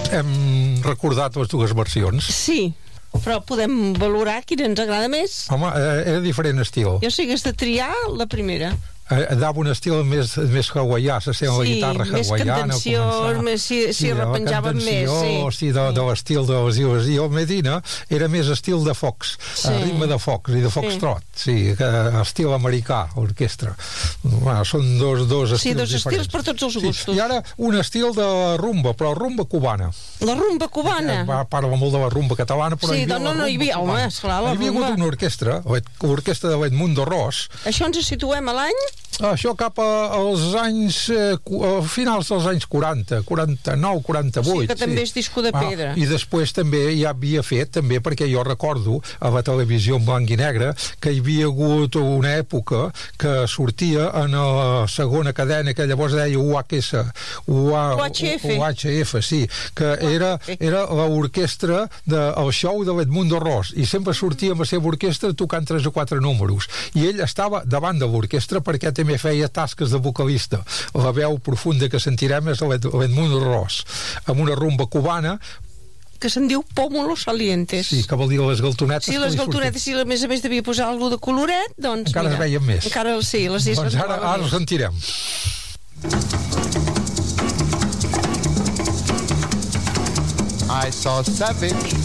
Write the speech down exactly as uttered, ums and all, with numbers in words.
Hem recordat les dues versions. Sí, però podem valorar quina ens agrada més. Home, era diferent estil. Jo si hagués de triar la primera. Dava un estil més, més hawaià, se sent la guitarra hawaiana. Sí, més cantanciós, més, si, si sí, repenjaven més. Sí, sí, de, de l'estil de les Illes. I el Medina era més estil de Fox, sí. ritme de Fox i de Foxtrot, sí, sí estil americà, orquestra. Bueno, són dos, dos estils sí, dos diferents. Estils per tots els gustos. Sí. I ara un estil de rumba, però rumba cubana. La rumba cubana? Eh, parla molt de la rumba catalana, però sí, hi havia no, no, hi havia, home, esclar, la hi havia rumba. hagut una orquestra, l'orquestra de l'Edmundo Ros. Això ens situem a l'any? Això cap a, als anys eh, a finals dels anys quaranta, quaranta-nou, quaranta-vuit. Sí, que també sí. És disco de pedra. Ah, I després també ja havia fet, també, perquè jo recordo a la televisió en blanc i negre que hi havia hagut una època que sortia en la segona cadena que llavors deia U H S, U H F, U H F, sí, que era, era l'orquestra del show de l'Edmundo Ros i sempre sortia amb la seva orquestra tocant tres o quatre números. I ell estava davant de l'orquestra perquè també feia tasques de vocalista. La veu profunda que sentirem és l'Edmundo Ros, amb una rumba cubana que se'n diu Pómulos Salientes. Sí, que vol dir les galtonetes. Sí, les galtonetes, si a més a més devia posar alguna de coloret, doncs encara mira. es veien més. Encara, sí, les doncs ara, ara ho sentirem. I saw Savage